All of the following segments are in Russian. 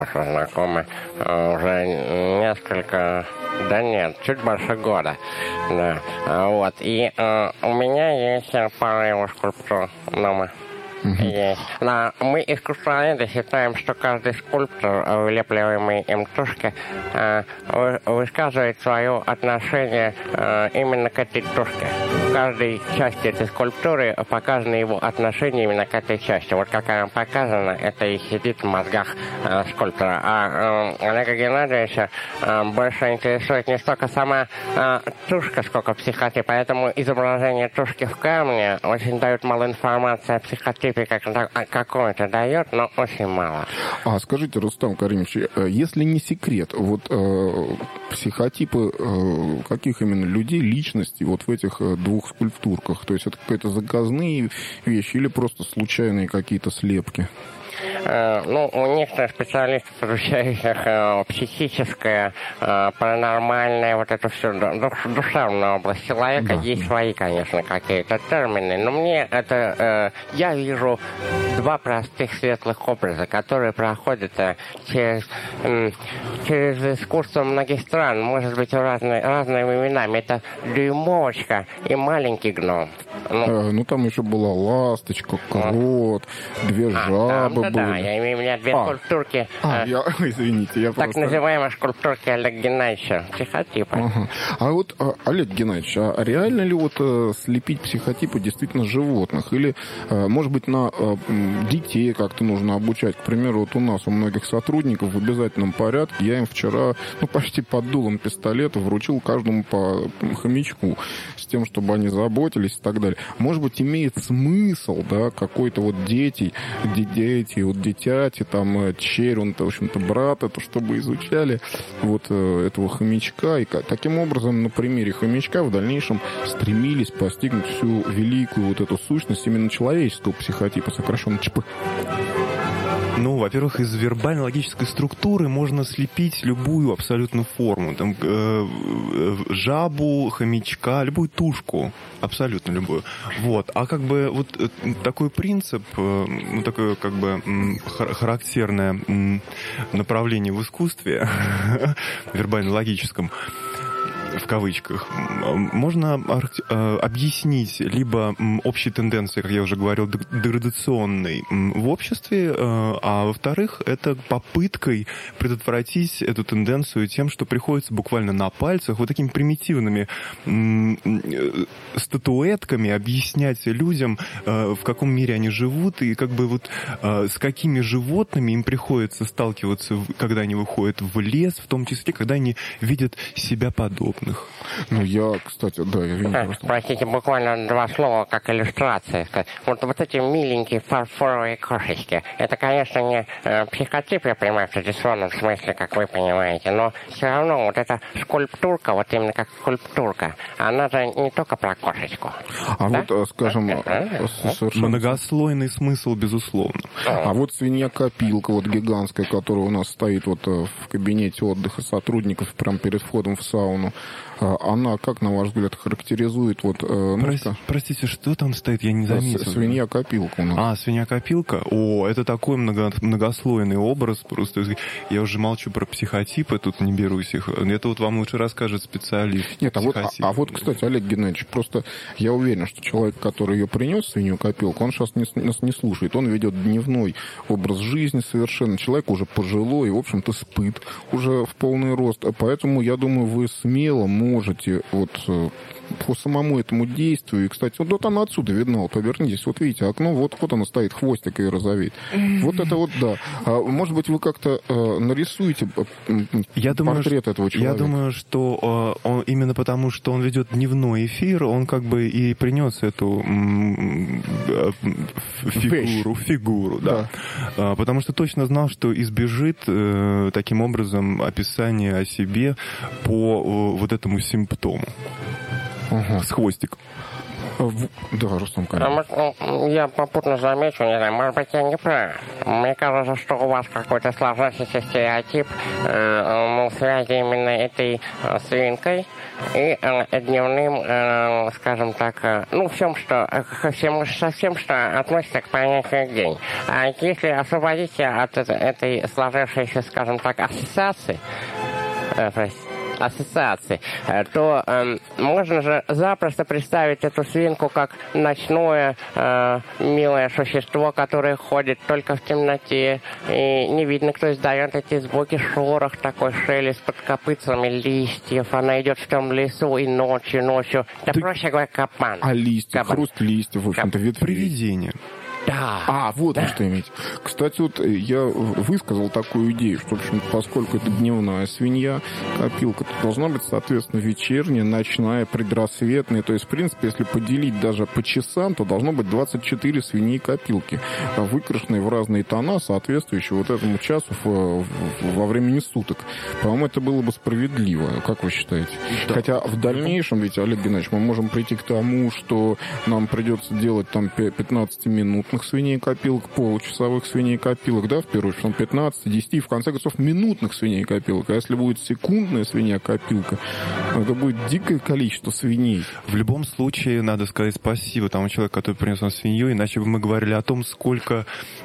знакомы уже несколько, да нет, чуть больше года. Да. Вот. И у меня есть пара его скульптур дома. Есть. Но мы, искусствоведы, считаем, что каждый скульптор, вылепливаемый им тушке, высказывает свое отношение именно к этой тушке. В каждой части этой скульптуры показано его отношение именно к этой части. Вот как она показана, это и сидит в мозгах скульптора. А Олега Геннадьевича больше интересует не столько сама тушка, сколько психотип. Поэтому изображение тушки в камне очень дает мало информации о психотипе, какой это дает, но очень мало. А скажите, Рустам Каримович, если не секрет, вот психотипы каких именно людей, личностей вот в этих двух скульптурках? То есть это какие-то заказные вещи или просто случайные какие-то слепки? Ну, у некоторых специалистов, изучающих психическое, паранормальное, вот это все, душевная область человека, да, есть свои, конечно, какие-то термины. Но мне это... я вижу два простых светлых образа, которые проходят через искусство многих стран, может быть, разными именами. Это дюймовочка и маленький гном. Ну, там еще была ласточка, крот, две жабы были. Да, я имею в виду две скульптурки. Извините, я так называемые скульптурки Олега Геннадьевича, психотипа. Ага. А вот, Олег Геннадьевич, а реально ли вот слепить психотипы действительно животных? Или, может быть, на детей как-то нужно обучать? К примеру, вот у нас, у многих сотрудников в обязательном порядке, я им вчера, почти под дулом пистолета вручил каждому по хомячку с тем, чтобы они заботились и так далее. Может быть, имеет смысл, да, какой-то вот дети, вот дитяти, там, черен, в общем-то, брат, это чтобы изучали вот этого хомячка. И таким образом, на примере хомячка в дальнейшем стремились постигнуть всю великую вот эту сущность именно человеческого психотипа, сокращенно ЧП. Ну, во-первых, из вербально-логической структуры можно слепить любую абсолютно форму. Там, жабу, хомячка, любую тушку. Абсолютно любую. Вот. А как бы вот такой принцип, такое как бы характерное направление в искусстве, вербально-логическом, в кавычках, можно объяснить либо общей тенденцией, как я уже говорил, деградационной в обществе, а во-вторых, это попыткой предотвратить эту тенденцию тем, что приходится буквально на пальцах вот такими примитивными статуэтками объяснять людям, в каком мире они живут и как бы вот с какими животными им приходится сталкиваться, когда они выходят в лес, в том числе, когда они видят себя подобных. Ну, я, кстати, да, извините. Простите, буквально два слова, как иллюстрация. Вот эти миленькие фарфоровые кошечки, это, конечно, не психотип, я понимаю, в традиционном смысле, как вы понимаете, но все равно вот эта скульптурка, вот именно как скульптурка, она же не только про кошечку. А да? Вот, скажем, многослойный смысл, безусловно. А вот свинья-копилка, вот гигантская, которая у нас стоит вот в кабинете отдыха сотрудников прямо перед входом в сауну, она, как, на ваш взгляд, характеризует вот... Простите, что там стоит? Я не заметил. Свинья-копилка у нас. Свинья-копилка? О, это такой многослойный образ. Просто я уже молчу про психотипы, тут не берусь их. Это вот вам лучше расскажет специалист. Нет, а вот, кстати, Олег Геннадьевич, просто я уверен, что человек, который ее принес, свинью-копилку, он сейчас нас не слушает. Он ведет дневной образ жизни совершенно. Человек уже пожилой, в общем-то, спит уже в полный рост. Поэтому, я думаю, вы смело можете вот по самому этому действию. И, кстати, вот она отсюда видна. Вот повернитесь, вот видите, окно, вот оно стоит, хвостик и розовеет. Вот это вот, да. Может быть, вы как-то нарисуете портрет этого человека? Я думаю, что он, именно потому, что он ведет дневной эфир, он как бы и принес эту фигуру, да. Потому что точно знал, что избежит таким образом описания о себе по вот этому симптому. С хвостиком. Да, Рустам Каримович. Я попутно замечу, не знаю, может быть, я не прав. Мне кажется, что у вас какой-то сложившийся стереотип в связи именно этой свинкой и дневным, скажем так, всем, что со всем, что относится к понятию день. А если освободиться от этой сложившейся, скажем так, ассоциации, то можно же запросто представить эту свинку как ночное милое существо, которое ходит только в темноте, и не видно, кто издает эти звуки, шорох такой, шелест под копытцами листьев. Она идет в том лесу и ночью. Да проще говоря, кабан. А листья, хруст листьев, в общем-то, ветвей. Привидение. Да. Вот да. Что иметь. Кстати, вот я высказал такую идею, что, в общем, поскольку это дневная свинья, копилка, то должна быть, соответственно, вечерняя, ночная, предрассветная. То есть, в принципе, если поделить даже по часам, то должно быть 24 свиньи-копилки, выкрашенные в разные тона, соответствующие вот этому часу во времени суток. По-моему, это было бы справедливо. Как вы считаете? Да. Хотя в дальнейшем, ведь, Олег Геннадьевич, мы можем прийти к тому, что нам придется делать там 15-минутных свиней-копилок, получасовых свиней-копилок, да, в первую очередь, 15, 10, и в конце концов, минутных свиней-копилок. А если будет секундная свинья-копилка, это будет дикое количество свиней. В любом случае, надо сказать спасибо тому человеку, который принес нам свинью, иначе бы мы говорили о том, сколько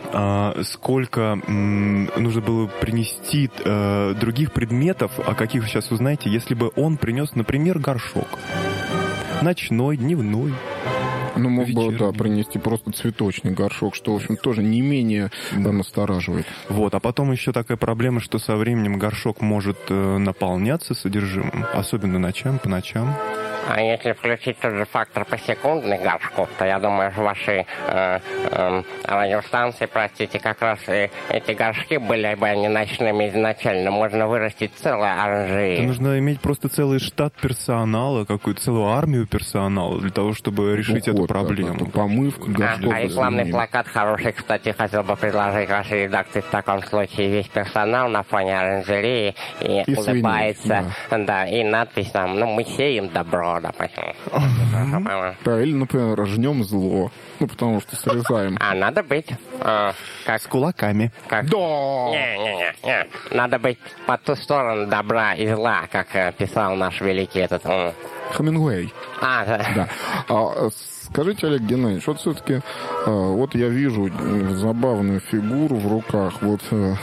нужно было принести других предметов, о каких вы сейчас узнаете, если бы он принес, например, горшок. Ночной, дневной. Мог бы, да, принести просто цветочный горшок, что, в общем, тоже не менее настораживает. Вот, а потом еще такая проблема, что со временем горшок может наполняться содержимым, особенно по ночам. А если включить тот же фактор посекундных горшков, то я думаю, что ваши радиостанции, как раз эти горшки были бы не ночными изначально. Можно вырастить целую оранжерею. Нужно иметь просто целый штат персонала, какую-то целую армию персонала для того, чтобы решить эту проблему. Да, помывка горшков. А рекламный плакат хороший, кстати, хотел бы предложить вашей редакции в таком случае. Весь персонал на фоне оранжереи и улыбается. Свиней, да, и надпись там, мы сеем добро. Да, или, например, жнем зло. Потому что срезаем. Надо быть с кулаками. Да! Не. Надо быть по ту сторону добра и зла, как писал наш великий этот... Хемингуэй. Да. Скажите, Олег Геннадьевич, вот все-таки вот я вижу забавную фигуру в руках. Вот...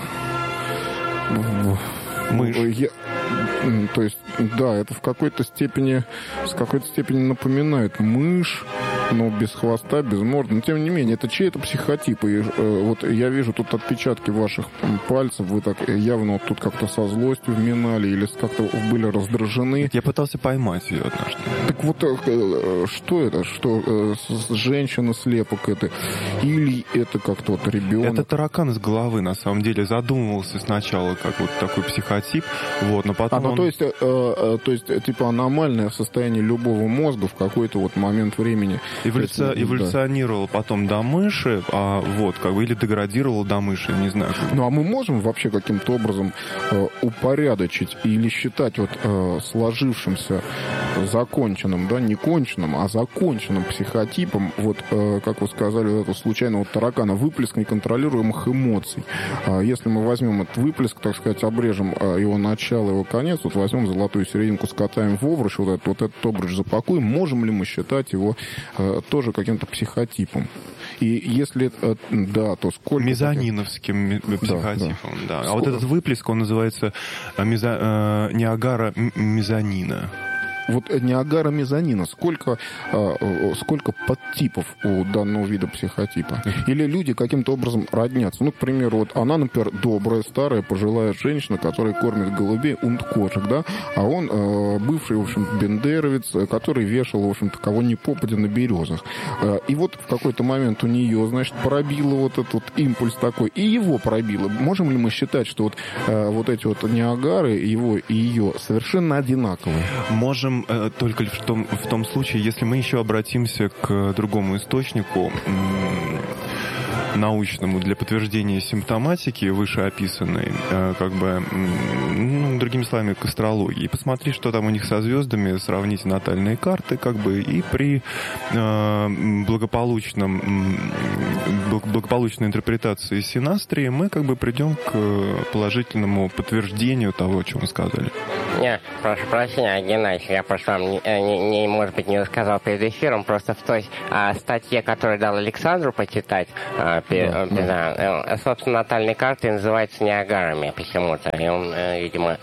Мышь. То есть, да, это с какой-то степени напоминает мышь, но без хвоста, без морды. Но, тем не менее, это чей-то психотип. И вот я вижу тут отпечатки ваших пальцев. Вы так явно вот тут как-то со злостью вминали или как-то были раздражены. Я пытался поймать ее однажды. Так вот, что это? Что женщина-слепок это? Или это как-то вот ребенок? Это таракан из головы, на самом деле. Задумывался сначала как вот такой психотип, вот, но потом то есть, типа, аномальное состояние любого мозга в какой-то вот момент времени. Эволюционировал потом до мыши, или деградировал до мыши, не знаю. А мы можем вообще каким-то образом упорядочить или считать вот сложившимся законченным, да, не конченным, а законченным психотипом, вот, как вы сказали, вот этого случайного таракана, выплеск неконтролируемых эмоций. Если мы возьмем этот выплеск, так сказать, обрежем его начало, его конец, вот возьмем золотую серединку, скатаем в обруч, вот этот обруч запакуем, можем ли мы считать его тоже каким-то психотипом? И если да, то сколько... Мезониновским психотипом, да. А вот этот выплеск, он называется Ниагара мезонина. Вот Ниагара мезонина, сколько подтипов у данного вида психотипа? Или люди каким-то образом роднятся? К примеру, вот она, например, добрая, старая, пожилая женщина, которая кормит голубей, кошек, да? А он бывший, в общем, бендеровец, который вешал, в общем-то, кого ни попадя на березах. И вот в какой-то момент у нее, значит, пробило вот этот вот импульс такой, и его пробило. Можем ли мы считать, что вот эти вот Ниагары, его и ее, совершенно одинаковые? Можем только в том случае, если мы еще обратимся к другому источнику, научному для подтверждения симптоматики вышеописанной, другими словами, к астрологии. Посмотри, что там у них со звездами, сравните натальные карты, и при благополучной интерпретации синастрии мы придем к положительному подтверждению того, о чем мы сказали. Нет, прошу прощения, Геннадий, я просто вам, может быть, не рассказал перед эфиром, просто в той статье, которую дал Александру почитать, собственно, натальные карты называются Ниагарами почему-то, и он, видимо...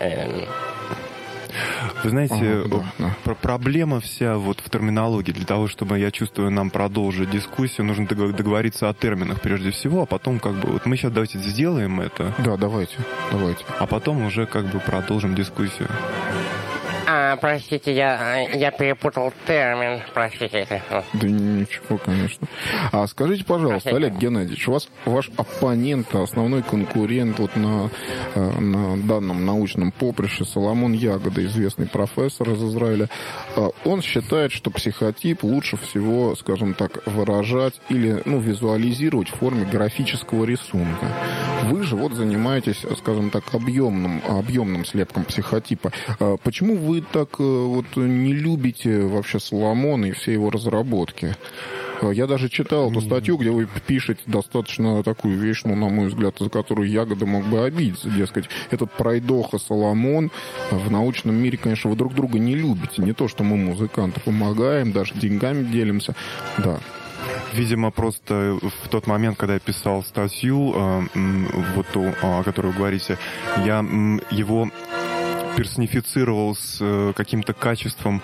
Вы знаете, проблема вся в терминологии. Для того, чтобы, я чувствую, нам продолжить дискуссию, нужно договориться о терминах прежде всего, а потом мы сейчас давайте сделаем это. Да, давайте. А потом уже продолжим дискуссию. Простите, я перепутал термин, простите. Да ничего, конечно. Скажите, пожалуйста, Олег Геннадьевич, у вас ваш оппонент, основной конкурент на данном научном поприще, Соломон Ягода, известный профессор из Израиля, он считает, что психотип лучше всего, скажем так, выражать или визуализировать в форме графического рисунка. Вы же занимаетесь, скажем так, объемным слепком психотипа. Почему вы так не любите вообще Соломона и все его разработки? Я даже читал эту статью, где вы пишете достаточно такую вещь, на мой взгляд, за которую Ягода мог бы обидеться. Дескать, этот пройдоха Соломон в научном мире, конечно, вы друг друга не любите. Не то, что мы, музыканты, помогаем, даже деньгами делимся. Да. Видимо, просто в тот момент, когда я писал статью, ту, о которой вы говорите, я его персонифицировал с каким-то качеством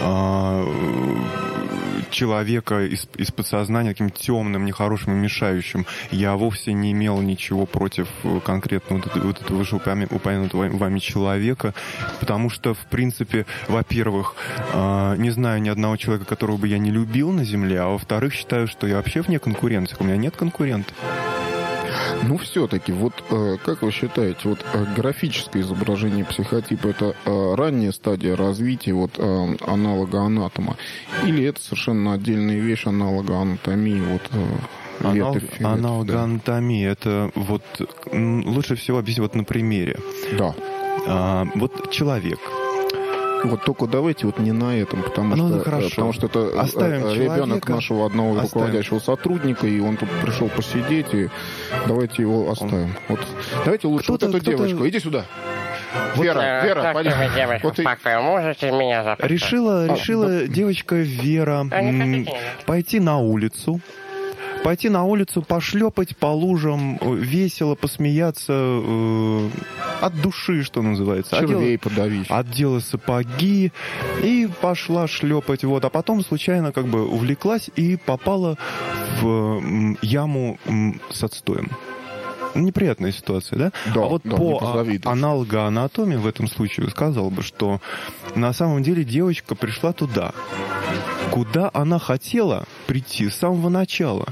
человека из подсознания, каким-то темным, нехорошим и мешающим. Я вовсе не имел ничего против конкретно этого вышеупомянутого вами человека, потому что, в принципе, во-первых, не знаю ни одного человека, которого бы я не любил на Земле, а во-вторых, считаю, что я вообще вне конкуренции. У меня нет конкурентов. Все-таки, как вы считаете, графическое изображение психотипа — это ранняя стадия развития аналога анатома? Или это совершенно отдельная вещь, аналога анатомии? Аналога анатомии, это лучше всего объяснить на примере. Да. Человек. Только давайте не на этом, потому что это ребенок нашего одного руководящего сотрудника, и он тут пришел посидеть, и давайте его оставим. Давайте лучше эту девочку. Иди сюда. Вера, пойдем. Можете меня запустить? Решила девочка Вера пойти на улицу, пошлепать по лужам, весело посмеяться от души, что называется. Червей подавить. Одела сапоги и пошла шлепать. А потом случайно увлеклась и попала в яму с отстоем. Неприятная ситуация, да? Да, по аналогоанатомии в этом случае сказал бы, что на самом деле девочка пришла туда, куда она хотела прийти с самого начала.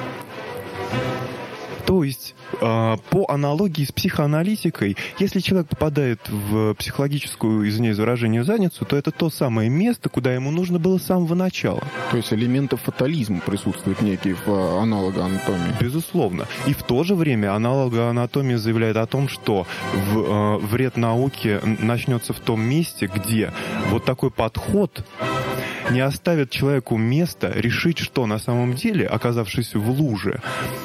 То есть, по аналогии с психоаналитикой, если человек попадает в психологическую, извиняюсь за выражение, задницу, то это то самое место, куда ему нужно было с самого начала. То есть элементы фатализма присутствуют некие в аналогоанатомии? Безусловно. И в то же время аналогоанатомия заявляет о том, что вред науки начнется в том месте, где такой подход не оставит человеку места решить, что на самом деле, оказавшись в луже,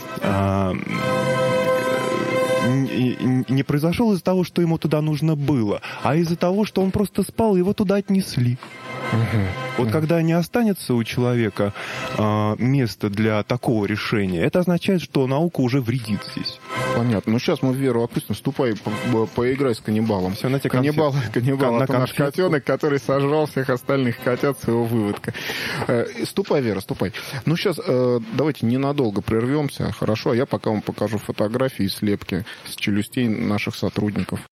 не произошел из-за того, что ему туда нужно было, а из-за того, что он просто спал, и его туда отнесли. Когда не останется у человека места для такого решения, это означает, что наука уже вредит здесь. Понятно. Сейчас мы Веру отпустим. Ступай, поиграй с каннибалом. Все, на тебе каннибал это наш котенок, который сожрал всех остальных котят своего выводка. Ступай, Вера, ступай. Сейчас давайте ненадолго прервемся, хорошо? А я пока вам покажу фотографии и слепки с челюстей наших сотрудников.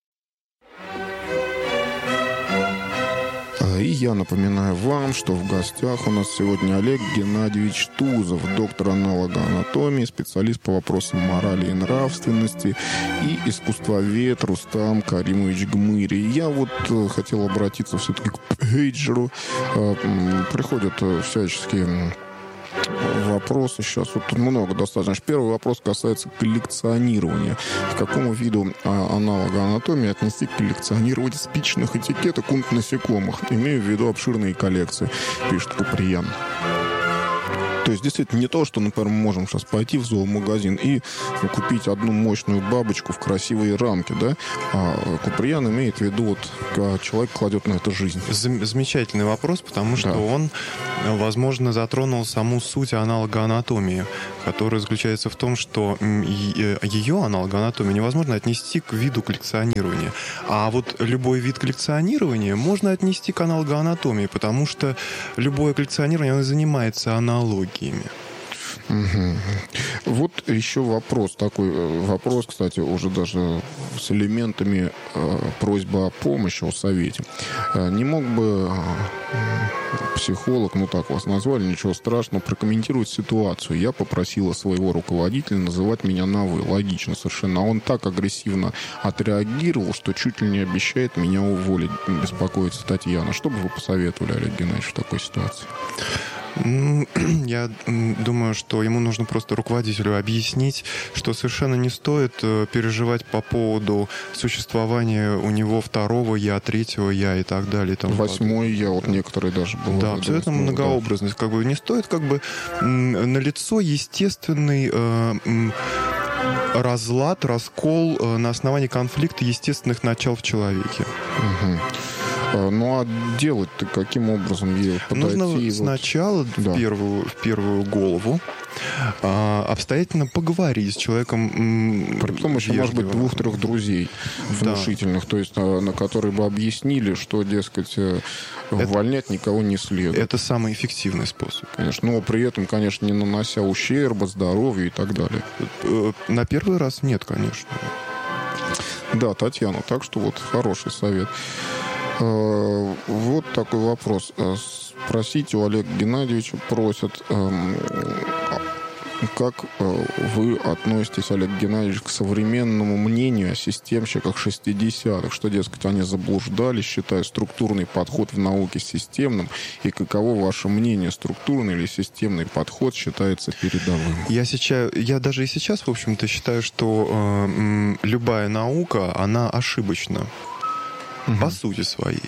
И я напоминаю вам, что в гостях у нас сегодня Олег Геннадьевич Тузов, доктор аналогоанатомии, специалист по вопросам морали и нравственности, и искусствовед Рустам Каримович Гмыри. Я хотел обратиться все-таки к пейджеру. Приходят всяческие вопросы. Сейчас вот тут много достаточно. Первый вопрос касается коллекционирования. К какому виду аналога анатомии отнести коллекционировать спичных этикеток у насекомых? Имею в виду обширные коллекции, пишет Куприян. То есть, действительно, не то, что, например, мы можем сейчас пойти в зоомагазин и купить одну мощную бабочку в красивой рамке, да? А Куприян имеет в виду, вот, человек кладет на это жизнь. Замечательный вопрос, потому что он, возможно, затронул саму суть аналогоанатомии, которая заключается в том, что ее аналогоанатомию невозможно отнести к виду коллекционирования. А вот любой вид коллекционирования можно отнести к аналогоанатомии, потому что любое коллекционирование, оно занимается аналогией. Угу. Вот еще вопрос такой. Вопрос, кстати, уже даже с элементами просьбы о помощи, о совете. Не мог бы психолог, ну так вас назвали, ничего страшного, прокомментировать ситуацию? Я попросила своего руководителя называть меня на «вы». Логично совершенно. А он так агрессивно отреагировал, что чуть ли не обещает меня уволить. Беспокоится Татьяна. Что бы вы посоветовали, Олег Геннадьевич, в такой ситуации? Я думаю, что ему нужно просто руководителю объяснить, что совершенно не стоит переживать по поводу существования у него второго «я», третьего «я» и так далее. И восьмой «я», вот некоторые даже бывают. Да, абсолютно многообразность. Как бы не стоит налицо естественный разлад, раскол на основании конфликта естественных начал в человеке. Угу. Ну, а делать-то каким образом ей подойти? Нужно сначала в первую голову обстоятельно поговорить с человеком. При помощи, может быть, 2-3 друзей внушительных, то есть на которые бы объяснили, что, дескать, увольнять никого не следует. Это самый эффективный способ. Конечно, но при этом, конечно, не нанося ущерба здоровью и так далее. На первый раз нет, конечно. Да, Татьяна, так что вот хороший совет. Вот такой вопрос. Спросите у Олега Геннадьевича, просят, как вы относитесь, Олег Геннадьевич, к современному мнению о системщиках 60-х, что, дескать, они заблуждались, считая структурный подход в науке системным, и каково ваше мнение, структурный или системный подход считается передовым? Я даже и сейчас, в общем-то, считаю, что любая наука, она ошибочна. По сути своей.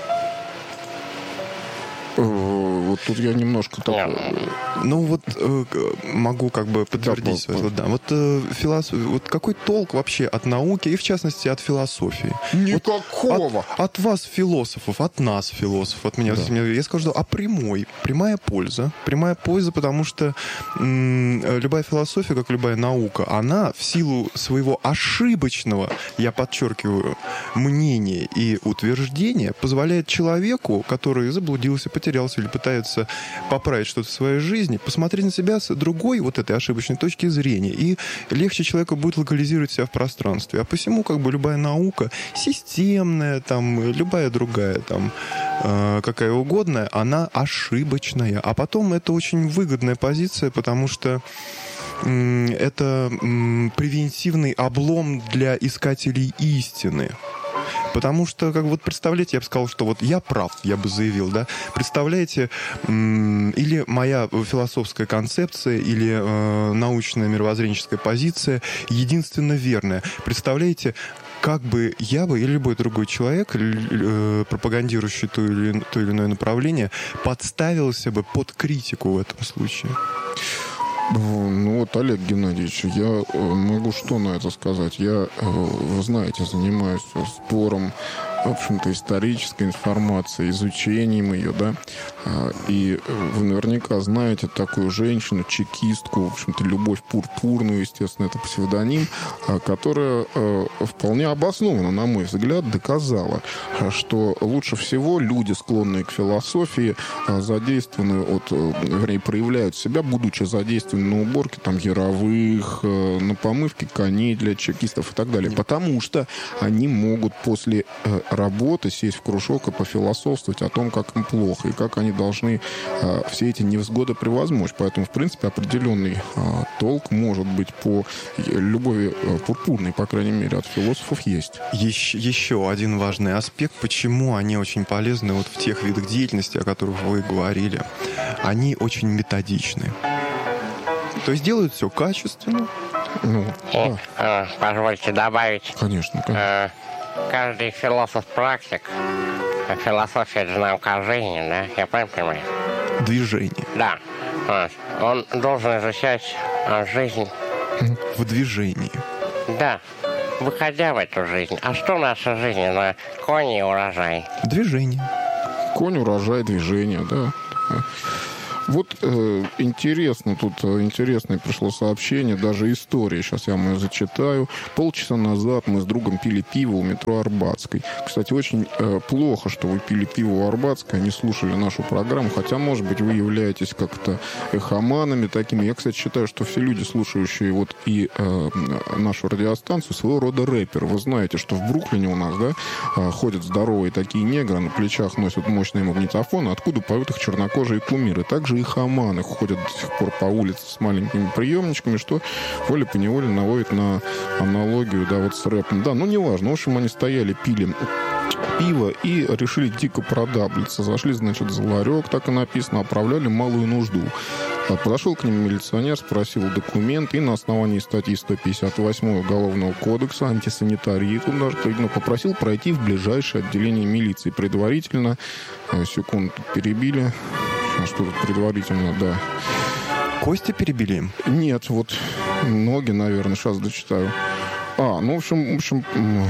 Вот тут я немножко так... Ну вот могу как бы подтвердить. Да. Вот какой толк вообще от науки и в частности от философии? Никакого! От вас, философов, от нас, философов, от меня. Да. Я скажу, прямая польза. Прямая польза, потому что любая философия, как любая наука, она в силу своего ошибочного, я подчеркиваю, мнения и утверждения позволяет человеку, который заблудился, потерялся или пытается поправить что-то в своей жизни, посмотреть на себя с другой вот этой ошибочной точки зрения. И легче человеку будет локализировать себя в пространстве. А посему как бы любая наука, системная, там, любая другая, там, какая угодно, она ошибочная. А потом это очень выгодная позиция, потому что это превентивный облом для искателей истины. Потому что, как вот представляете, я бы сказал, что вот я прав, я бы заявил, да. Представляете, или моя философская концепция, или научная мировоззренческая позиция единственно верная. Представляете, как бы я или любой другой человек, пропагандирующий то или иное направление, подставился бы под критику в этом случае? Ну вот, Олег Геннадьевич, я могу что на это сказать? Я, вы знаете, занимаюсь спором, в общем-то, исторической информацией, изучением ее, да. И вы наверняка знаете такую женщину, чекистку, в общем-то, Любовь Пурпурную, естественно, это псевдоним, которая вполне обоснованно, на мой взгляд, доказала, что лучше всего люди, склонные к философии, проявляют себя, будучи задействованы на уборке там яровых, на помывке коней для чекистов и так далее. Потому что они могут после работы сесть в кружок и пофилософствовать о том, как им плохо и как они должны все эти невзгоды превозмочь. Поэтому, в принципе, определенный толк может быть по Любови Пурпурной, по крайней мере, от философов есть. Еще один важный аспект, почему они очень полезны вот в тех видах деятельности, о которых вы говорили. Они очень методичны. То есть делают все качественно. Ну, И, да, позвольте добавить, конечно, конечно. каждый философ-практик, философия — это наука о жизни, да? Я правильно понимаю? Движение. Да. Он должен изучать жизнь, В движении. да, выходя в эту жизнь. А что наша жизнь? На кони и урожай. Движение. Конь, урожай, движение, да. Вот интересно, тут интересное пришло сообщение, даже история, сейчас я вам ее зачитаю. Полчаса назад мы с другом пили пиво у метро Арбатской. Кстати, очень плохо, что вы пили пиво у Арбатской, не слушали нашу программу, хотя, может быть, вы являетесь как-то эхоманами такими. Я, кстати, считаю, что все люди, слушающие вот и нашу радиостанцию, своего рода рэперы. Вы знаете, что в Бруклине у нас, да, ходят здоровые такие негры, на плечах носят мощные магнитофоны, откуда поют их чернокожие кумиры. Также и хаманы ходят до сих пор по улице с маленькими приемничками, что волей-поневоле наводит на аналогию, да, вот с рэпом. Да, ну неважно. В общем, они стояли, пили пиво и решили дико продаблиться. Зашли, значит, за ларек, так и написано, оправляли малую нужду. Подошел к ним милиционер, спросил документ, и на основании статьи 158 Уголовного кодекса антисанитарии, тут даже попросил пройти в ближайшее отделение милиции. Предварительно, секунду перебили, что тут предварительно, да. Кости перебили им? Нет, вот ноги, наверное, сейчас дочитаю. Ну, в общем,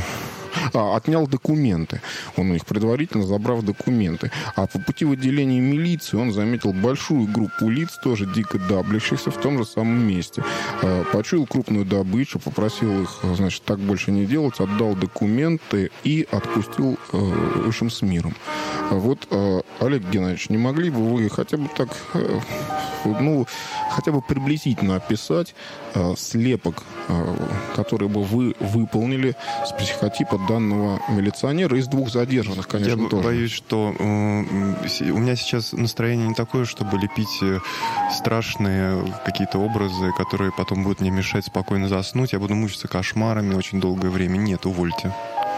отнял документы. Он у них предварительно забрав документы. А по пути в отделение милиции он заметил большую группу лиц, тоже дико даблящихся в том же самом месте. Почуял крупную добычу, попросил их, значит, так больше не делать, отдал документы и отпустил, в общем, с миром. Вот, Олег Геннадьевич, не могли бы вы хотя бы так, хотя бы приблизительно описать слепок, который бы вы выполнили с психотипа данного милиционера из двух задержанных, конечно, Я тоже. боюсь, что у меня сейчас настроение не такое, чтобы лепить страшные какие-то образы, которые потом будут мне мешать спокойно заснуть. Я буду мучиться кошмарами очень долгое время. Нет, увольте.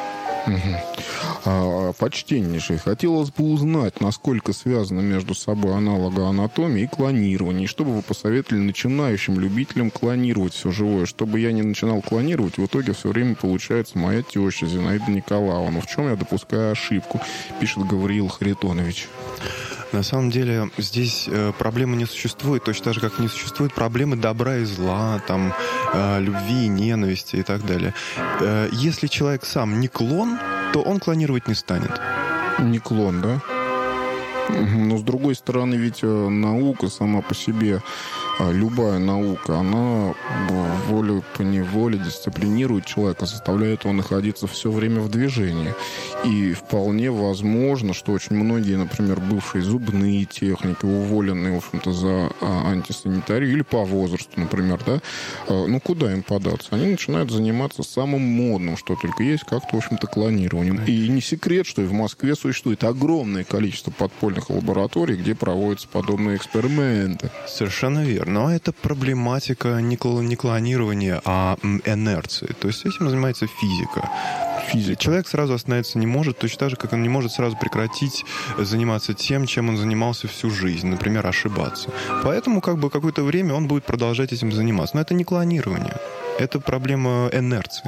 Почтеннейший, хотелось бы узнать, насколько связано между собой аналогоанатомия и клонирование. И что бы вы посоветовали начинающим любителям клонировать все живое? Чтобы я не начинал клонировать, в итоге все время получается моя теща Зинаида Николаевна. В чем я допускаю ошибку? Пишет Гавриил Харитонович. На самом деле здесь проблемы не существует, точно так же, как не существует проблемы добра и зла, там, любви и ненависти и так далее. Если человек сам не клон, то он клонировать не станет. Не клон, да? Но, с другой стороны, ведь наука сама по себе, любая наука, она волей-поневоле дисциплинирует человека, заставляет его находиться все время в движении. И вполне возможно, что очень многие, например, бывшие зубные техники, уволенные, в общем-то, за антисанитарию или по возрасту, например, да, куда им податься? Они начинают заниматься самым модным, что только есть, как-то, в общем-то, клонированием. И не секрет, что и в Москве существует огромное количество подпольных лабораторий, где проводятся подобные эксперименты. Совершенно верно. Но это проблематика не клонирования, а инерции. То есть этим занимается физика. Человек сразу остановиться не может, точно так же, как он не может сразу прекратить заниматься тем, чем он занимался всю жизнь, например, ошибаться. Поэтому какое-то время он будет продолжать этим заниматься. Но это не клонирование, это проблема инерции.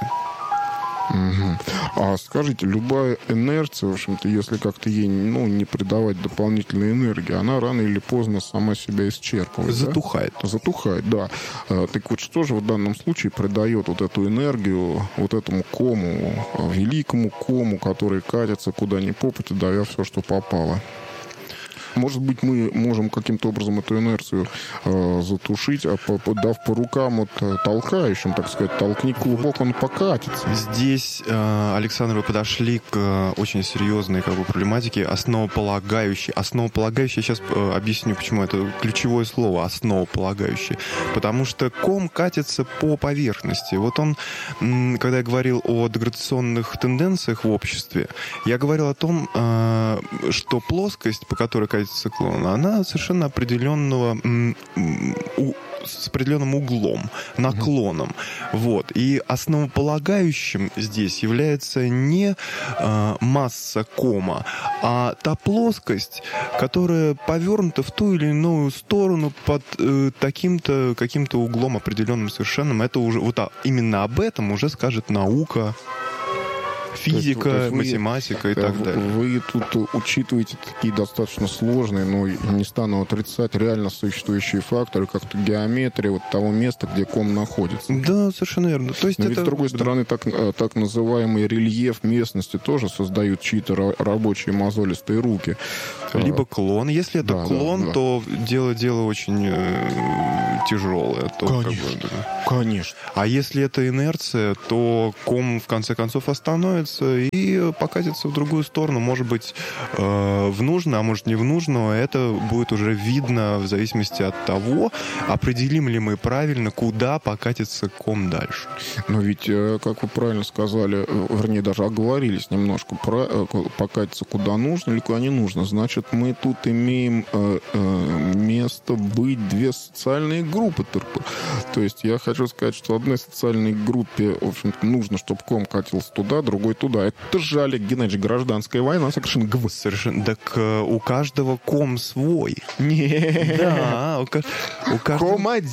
Угу. А скажите, любая инерция, в общем-то, если как-то ей не придавать дополнительной энергии, она рано или поздно сама себя исчерпывает. Затухает. Да? Затухает, да. Так вот, что же в данном случае придает вот эту энергию вот этому кому, великому кому, который катится куда ни попадя, давя все, что попало? Может быть, мы можем каким-то образом эту инерцию затушить, дав по рукам толкающим, так сказать, толкни клубок, он покатится. Здесь, Александр, вы подошли к очень серьезной проблематике основополагающей. Основополагающей, я сейчас объясню, почему это ключевое слово, основополагающее. Потому что ком катится по поверхности. Вот он, когда я говорил о деградационных тенденциях в обществе, я говорил о том, что плоскость, по которой катится циклон, она совершенно определенного с определенным углом, наклоном. Вот. И основополагающим здесь является не масса кома, а та плоскость, которая повернута в ту или иную сторону под таким-то каким-то углом определенным совершенным. Это уже вот именно об этом уже скажет наука, физика, то есть математика и так далее. Вы тут учитываете такие достаточно сложные, но не стану отрицать, реально существующие факторы, как-то геометрия вот того места, где ком находится. Да, совершенно верно. То есть но это... ведь, с другой стороны, так называемый рельеф местности тоже создают чьи-то рабочие мозолистые руки. Либо клон. Если это клон, то дело очень тяжелое. То, Конечно. А если это инерция, то ком в конце концов остановится и покатится в другую сторону. Может быть, в нужную, а может не в нужную. Это будет уже видно в зависимости от того, определим ли мы правильно, куда покатится ком дальше. Но ведь, как вы правильно сказали, вернее, даже оговорились немножко, покатиться куда нужно или куда не нужно. Значит, мы тут имеем место быть две социальные группы. То есть я хочу сказать, что одной социальной группе, в общем-то, нужно, чтобы ком катился туда, другой туда. Это же, Олег Геннадьевич, гражданская война, совершенно Совершенно. Так у каждого ком свой. Нет. Да, у каждого...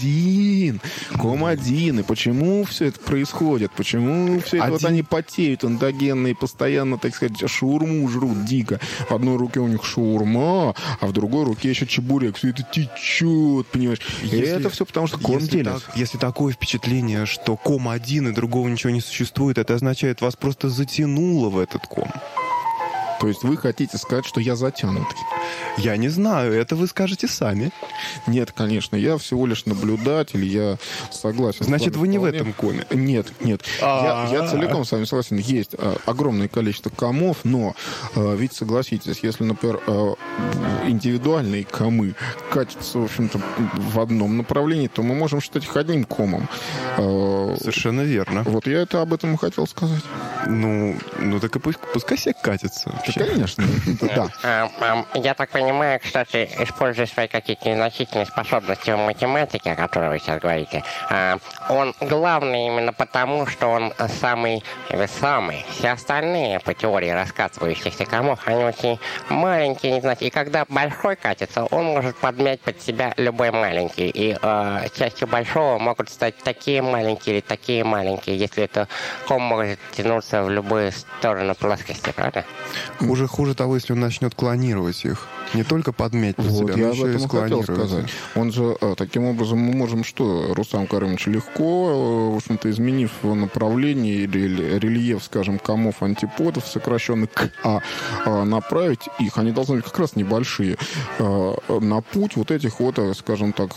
Ком один. И почему все это происходит? Почему все это вот они потеют эндогенные, постоянно, так сказать, шаурму жрут дико. В одной руке у них шаурма, а в другой руке еще чебурек. Все это течет, понимаешь? И это все потому, что ком делится. Если такое впечатление, что ком один и другого ничего не существует, это означает, вас просто затянуло в этот ком. То есть вы хотите сказать, что я затянутый? Я не знаю, это вы скажете сами. Нет, конечно, я всего лишь наблюдатель, я согласен. Значит, вы не в этом коме? Нет. Я целиком с вами согласен. Есть огромное количество комов, но ведь согласитесь, если, например, индивидуальные комы катятся, в общем-то, в одном направлении, то мы можем считать их одним комом. Совершенно верно. Вот я это об этом и хотел сказать. Ну так и пускай себе катится. Да, конечно, да. Я так понимаю, кстати, используя свои какие-то незначительные способности в математике, о которой вы сейчас говорите, он главный именно потому, что он самый весомый. Все остальные, по теории раскатывающихся комов, они очень маленькие, не знаю. И когда большой катится, он может подмять под себя любой маленький. И частью большого могут стать такие маленькие или такие маленькие, если это ком может тянуться в любые стороны плоскости, правда? Хуже того, если он начнет клонировать их. Не только подметь под себя, но еще и склонировать. Он же, таким образом, мы можем что, Рустам Каримович, легко, в общем-то, изменив направление или рельеф, скажем, комов антиподов, сокращенных к направить их, они должны быть как раз небольшие, на путь вот этих вот, скажем так,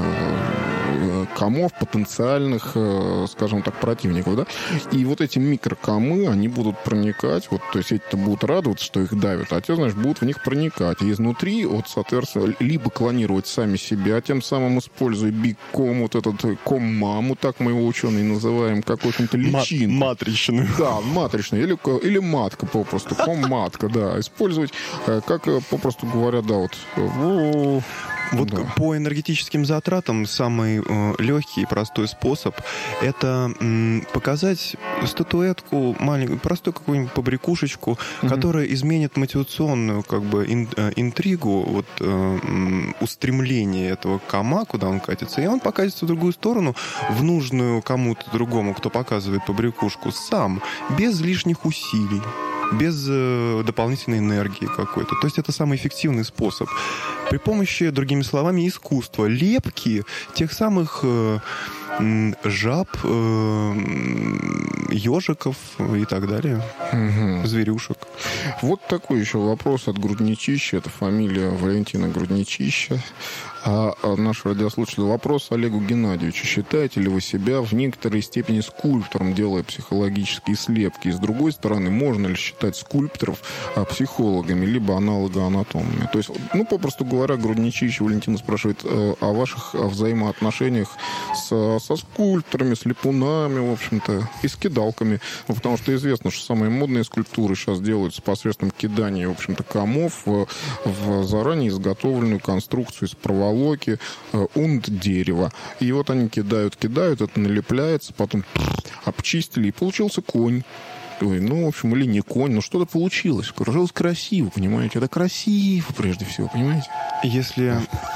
комов, потенциальных, скажем так, противников, да? И вот эти микрокомы, они будут проникать, вот, то есть эти будут радоваться, что их давят, а те, значит, будут в них проникать. И изнутри, вот, соответственно, либо клонировать сами себя, тем самым используя биг-ком, вот этот ком-маму, так мы его ученые называем, как, в общем-то, личинку. Матричную. Да, матричную. Или матка попросту, ком-матка, да. Использовать, как, попросту говоря, да, вот... Вот да. По энергетическим затратам самый легкий и простой способ — это показать статуэтку, маленькую, простую какую-нибудь побрякушечку, которая изменит мотивационную как бы интригу, вот, устремление этого кома, куда он катится, и он покатится в другую сторону, в нужную кому-то другому, кто показывает побрякушку, сам, без лишних усилий, без дополнительной энергии какой-то. То есть это самый эффективный способ. При помощи, другими словами, искусства, лепки тех самых жаб, ежиков и так далее, зверюшек. Вот такой еще вопрос от Грудничища. Это фамилия Валентина Грудничища. А наш радиослушатель, вопрос Олегу Геннадьевичу. Считаете ли вы себя в некоторой степени скульптором, делая психологические слепки? И с другой стороны, можно ли считать скульпторов психологами, либо аналогоанатомами? То есть, ну, попросту говоря, Грудничищ Валентина спрашивает о ваших взаимоотношениях со скульпторами, с липунами, в общем-то, из скрипалками. Ну, потому что известно, что самые модные скульптуры сейчас делаются посредством кидания, в общем-то, комов в заранее изготовленную конструкцию из проволоки, дерева. И вот они кидают, это налепляется, потом обчистили, и получился конь. Ой, ну, в общем, или не конь, но что-то получилось. Получилось красиво, понимаете? Это красиво, прежде всего, понимаете? Если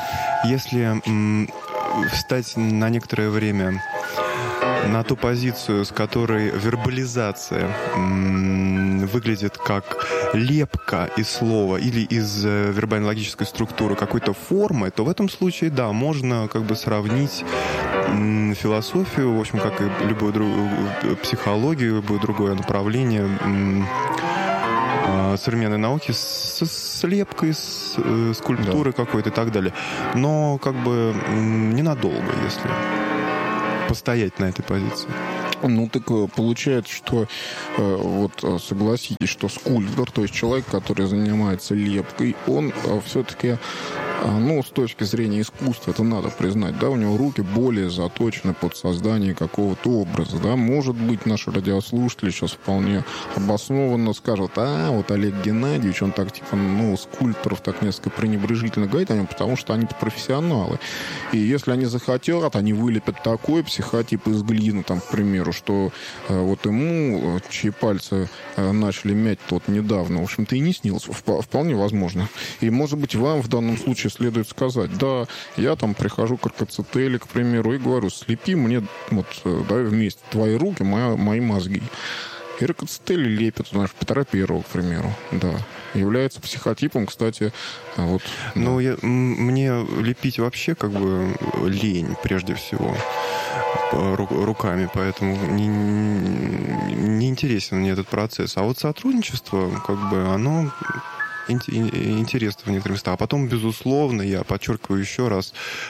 встать на некоторое время на ту позицию, с которой вербализация выглядит как лепка из слова или из вербально-логической структуры какой-то формы, то в этом случае, да, можно как бы сравнить философию, в общем, как и любую другую психологию, любое другое направление современной науки с лепкой, с скульптурой какой-то и так далее. Но как бы ненадолго, если постоять на этой позиции. Ну, так получается, что вот согласитесь, что скульптор, то есть человек, который занимается лепкой, он все-таки, ну, с точки зрения искусства, это надо признать, да, у него руки более заточены под создание какого-то образа, да. Может быть, наши радиослушатели сейчас вполне обоснованно скажут: вот Олег Геннадьевич, он так, типа, ну, скульпторов так несколько пренебрежительно говорит о нем, потому что они профессионалы. И если они захотят, они вылепят такой психотип из глины, там, к примеру, что вот ему, чьи пальцы начали мять тот недавно, в общем-то, и не снился. Вполне возможно. И, может быть, вам в данном случае следует сказать: да, я там прихожу к Аркацетели, к примеру, и говорю: слепи мне вот, да, вместе твои руки, мои мозги. И Аркацетели лепит, знаешь, Петра Первого, к примеру, да. Является психотипом, кстати, вот. Ну, мне лепить вообще как бы лень, прежде всего, руками, поэтому не интересен мне этот процесс. А вот сотрудничество, как бы, оно интересно в некоторых местах. А потом, безусловно, я подчеркиваю еще раз,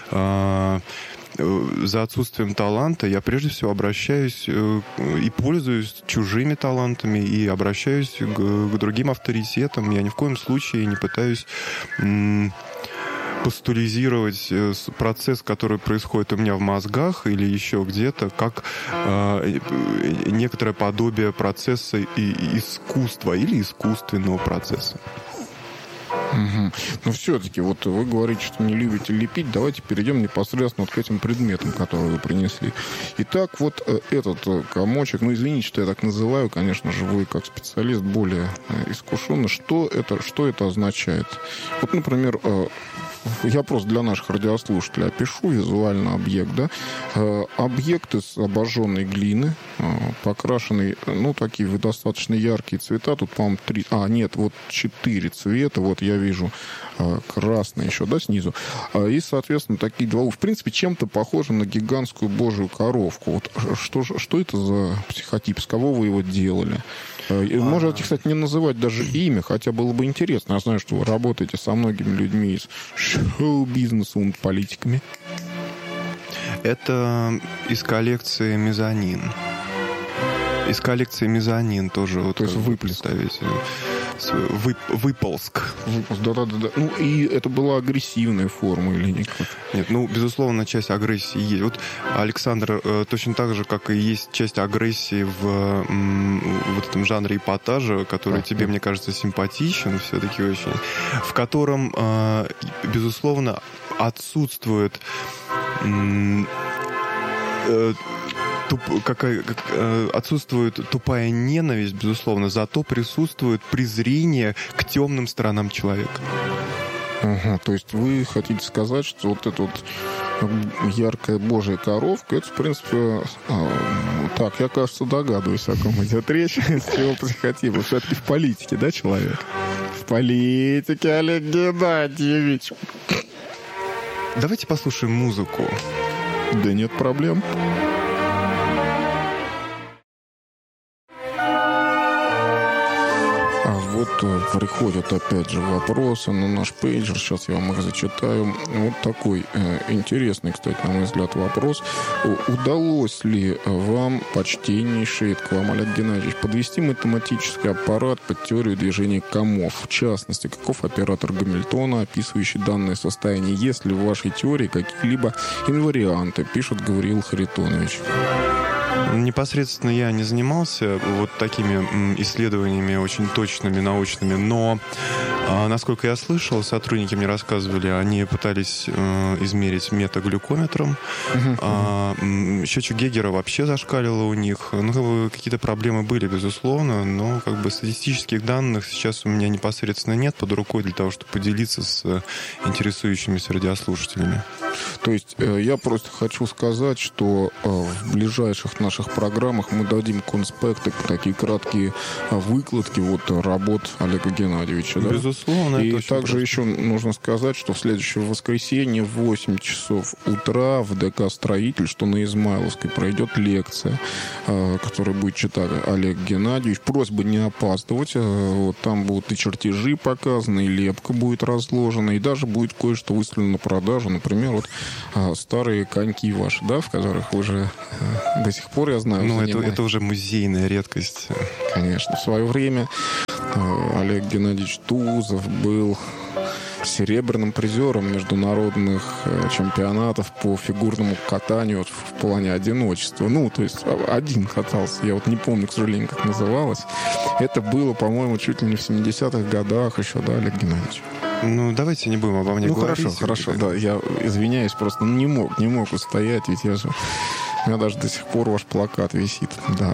за отсутствием таланта я прежде всего обращаюсь и пользуюсь чужими талантами, и обращаюсь к другим авторитетам. Я ни в коем случае не пытаюсь постулизировать процесс, который происходит у меня в мозгах или еще где-то, как некоторое подобие процесса искусства или искусственного процесса. Угу. Но все-таки, вот вы говорите, что не любите лепить. Давайте перейдем непосредственно вот к этим предметам, которые вы принесли. Итак, вот этот комочек, ну, извините, что я так называю, конечно же, вы как специалист более искушенный. Что это означает? Вот, например, я просто для наших радиослушателей опишу визуально объект, да. Объект из обожженной глины, покрашенный, ну, такие достаточно яркие цвета. Тут, по-моему, 4 цвета. Вот я вижу красный еще, да, снизу. И, соответственно, такие два. В принципе, чем-то похоже на гигантскую божью коровку. Вот что это за психотип? С кого вы его делали? Можете, кстати, не называть даже имя, хотя было бы интересно. Я знаю, что вы работаете со многими людьми из шоу-бизнеса и политиками. Это из коллекции «Мезонин». Из коллекции «Мезонин» тоже. Вот, то есть выплеск. Выползк. Да. Ну, и это была агрессивная форма или нет? Нет, ну, безусловно, часть агрессии есть. Вот, Александр, точно так же, как и есть часть агрессии в вот этом жанре эпатажа, который тебе, мне кажется, симпатичен все-таки очень, в котором, безусловно, отсутствует отсутствует тупая ненависть, безусловно, зато присутствует презрение к темным сторонам человека. Ага, то есть вы хотите сказать, что вот эта вот яркая божья коровка, это, в принципе, так, я, кажется, догадываюсь, о ком идет речь, с чего психотипа. Все-таки в политике, да, человек? В политике, Олег Геннадьевич. Давайте послушаем музыку. Да нет проблем. Вот приходят опять же вопросы на наш пейджер. Сейчас я вам их зачитаю. Вот такой интересный, кстати, на мой взгляд, вопрос. Удалось ли вам, почтеннейший, к вам, Олег Геннадьевич, подвести математический аппарат под теорию движения комов? В частности, каков оператор Гамильтона, описывающий данное состояние? Есть ли в вашей теории какие-либо инварианты? Пишет Гавриил Харитонович. Непосредственно я не занимался вот такими исследованиями очень точными, научными, но, насколько я слышал, сотрудники мне рассказывали, они пытались измерить метаглюкометром. Счетчик Гейгера вообще зашкаливал у них. Ну, какие-то проблемы были, безусловно, но как бы статистических данных сейчас у меня непосредственно нет под рукой для того, чтобы поделиться с интересующимися радиослушателями. То есть я просто хочу сказать, что в ближайших наших программах мы дадим конспекты, такие краткие выкладки вот работ Олега Геннадьевича. Да? Безусловно. И также еще нужно сказать, что в следующее воскресенье в 8 часов утра в ДК «Строитель», что на Измайловской, пройдет лекция, которую будет читать Олег Геннадьевич. Просьба не опаздывать. Вот там будут и чертежи показаны, и лепка будет разложена, и даже будет кое-что выставлено на продажу. Например, вот старые коньки ваши, да, в которых вы же до сих пор, я знаю, это уже музейная редкость. Конечно. В свое время Олег Геннадьевич Тузов был серебряным призером международных чемпионатов по фигурному катанию в плане одиночества. Ну, то есть один катался. Я вот не помню, к сожалению, как называлось. Это было, по-моему, чуть ли не в 70-х годах еще, да, Олег Геннадьевич? Ну, давайте не будем обо мне говорить. Хорошо, да. Я извиняюсь, просто не мог устоять, ведь я же... У меня даже до сих пор ваш плакат висит. Да.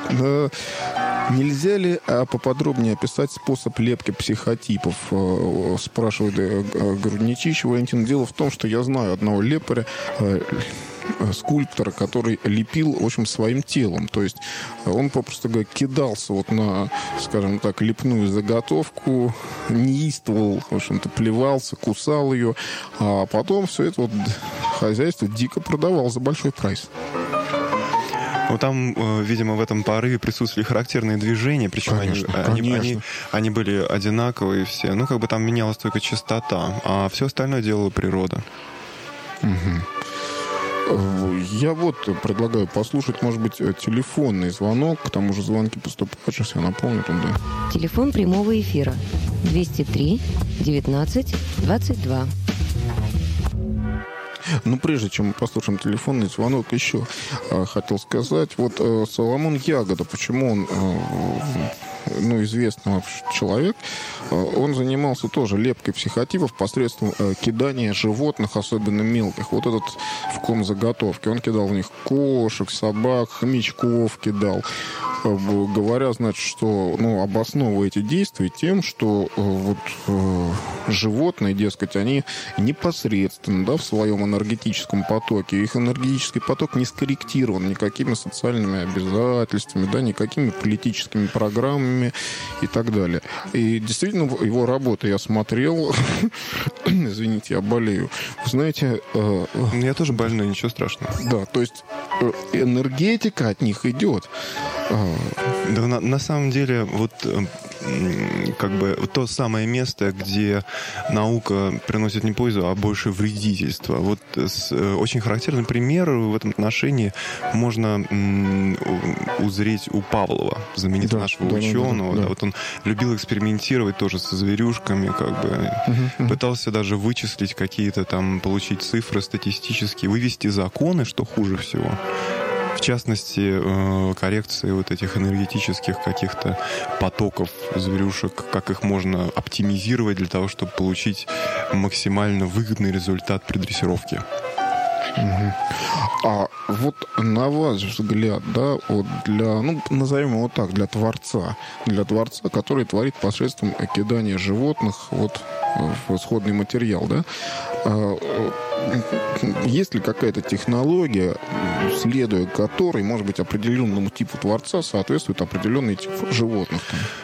Нельзя ли поподробнее описать способ лепки психотипов? Спрашивает Грудничич Валентин. Дело в том, что я знаю одного лепаря, скульптора, который лепил, в общем, своим телом. То есть он, попросту говоря, кидался вот на, скажем так, лепную заготовку, неистовал, в общем-то, плевался, кусал ее, а потом все это вот хозяйство дико продавал за большой прайс. Ну, там, видимо, в этом порыве присутствовали характерные движения, причем они были одинаковые все. Ну, как бы там менялась только частота, а все остальное делала природа. Я вот предлагаю послушать, может быть, телефонный звонок. К тому же звонки поступают, сейчас я напомню. Да. Телефон прямого эфира 203 19 22. Ну, прежде чем мы послушаем телефонный звонок, еще хотел сказать, вот Соломон Ягода, почему он, известный человек, он занимался тоже лепкой психотипов посредством кидания животных, особенно мелких. Вот этот в ком-заготовке. Он кидал в них кошек, собак, хомячков кидал. Говоря, значит, что, обосновывая эти действия тем, что животные, дескать, они непосредственно, да, в своем энергетическом потоке, их энергетический поток не скорректирован никакими социальными обязательствами, да, никакими политическими программами и так далее. И действительно, его работы я смотрел, извините, я болею. Вы знаете... Я тоже больной, ничего страшного. Да, то есть энергетика от них идет. Да, на самом деле, вот как бы то самое место, где наука приносит не пользу, а больше вредительства. Вот очень характерный пример в этом отношении можно узреть у Павлова, знаменитого нашего ученого. Да. Вот он любил экспериментировать тоже со зверюшками, как бы пытался даже вычислить какие-то там, получить цифры статистические, вывести законы, что хуже всего. В частности, коррекции вот этих энергетических каких-то потоков зверюшек, как их можно оптимизировать для того, чтобы получить максимально выгодный результат при дрессировке. А вот на ваш взгляд, да, вот для, назовем его так, для творца, который творит посредством кидания животных вот в исходный материал, да, есть ли какая-то технология, следуя которой, может быть, определенному типу творца соответствует определенный тип животных?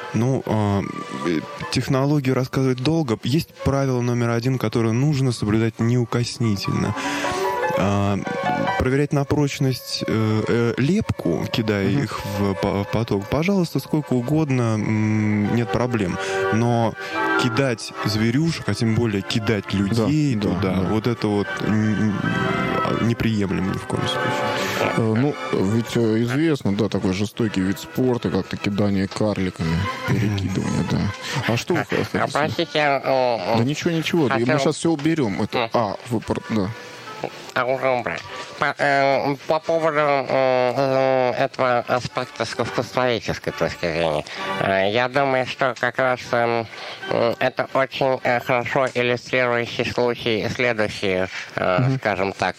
Технологию рассказывать долго. Есть правило номер 1, которое нужно соблюдать неукоснительно. Проверять на прочность лепку, кидая их в поток, пожалуйста, сколько угодно, нет проблем. Но кидать зверюшек, а тем более кидать людей туда, вот это вот неприемлемо ни в коем случае. Ведь известно, да, такой жестокий вид спорта, как-то кидание карликами, перекидывание, да. А что вы хотите? Простите, Да ничего, мы сейчас все уберем. Это, да. По поводу этого аспекта с искусствоведческой точки зрения, я думаю, что как раз это очень хорошо иллюстрирующий случай следующий, скажем так,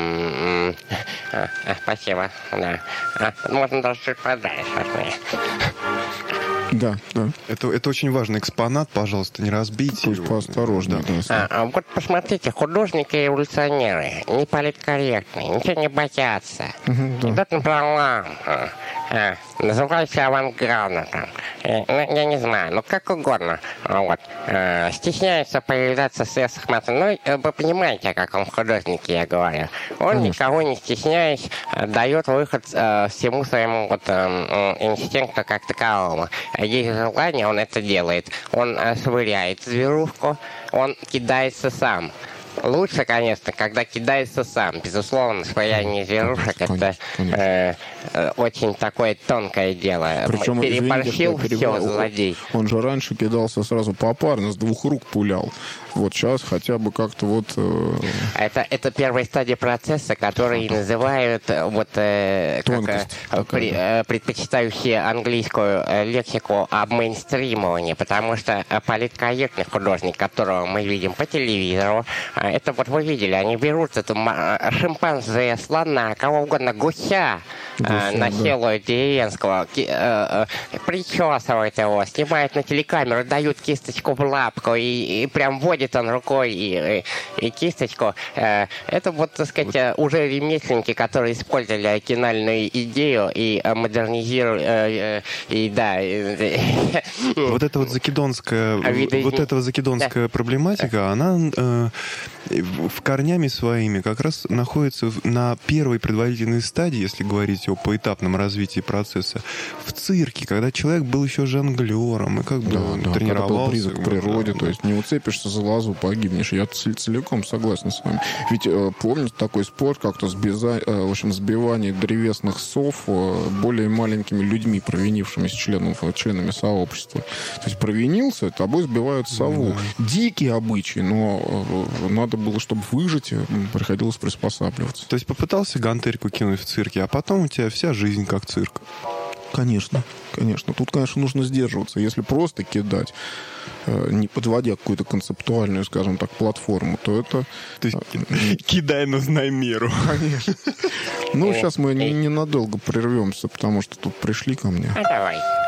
спасибо, да. Можно даже чуть подальше от меня. Да, да. Это очень важный экспонат, пожалуйста, не разбейте Пусть его. поосторожнее. Да. Вот посмотрите, художники-эволюционеры, не политкорректные, ничего не боятся. Идут на пролом, называются авангардом. Я не знаю, ну как угодно. Вот. Стесняются появляться в средствах массовой. Ну, вы понимаете, о каком художнике я говорю. Он, никого не стесняясь, дает выход всему своему вот, инстинкту как таковому. Есть желание, он это делает. Он швыряет зверушку, он кидается сам. Лучше, конечно, когда кидается сам. Безусловно, швыряние зверушек это очень такое тонкое дело. Причем, переборщил все, извините, злодей. Он же раньше кидался сразу попарно, с двух рук пулял. Вот сейчас хотя бы как-то вот... Это первая стадия процесса, который называют предпочитающие английскую лексику обмейнстримования, потому что политкорректный художник, которого мы видим по телевизору, это вот вы видели, они берут эту шимпанзе, слона, кого угодно, гуся населую деревенского, причесывают его, снимают на телекамеру, дают кисточку в лапку и прям водит он рукой и кисточку. Это вот, так сказать, уже ремесленники, которые использовали оригинальную идею и модернизировали, Вот эта вот закидонская проблематика, она в корнями своими как раз находится на первой предварительной стадии, если говорить о поэтапном развитии процесса, в цирке, когда человек был еще жонглером и как бы тренировался. Был близок к природе, то есть не уцепишься за лозу, погибнешь. Я целиком согласен с вами. Ведь помните такой спорт, как-то сбивание древесных сов более маленькими людьми, провинившимися членами сообщества. То есть провинился, тобой сбивают сову. Дикий обычай, но надо было, чтобы выжить, приходилось приспосабливаться. То есть попытался гантельку кинуть в цирке, а потом у тебя вся жизнь как цирк. Конечно, конечно. Тут, конечно, нужно сдерживаться. Если просто кидать, не подводя какую-то концептуальную, скажем так, платформу, то это... То есть кидай, но знай меру. Конечно. Ну, сейчас мы ненадолго прервемся, потому что тут пришли ко мне. Давай.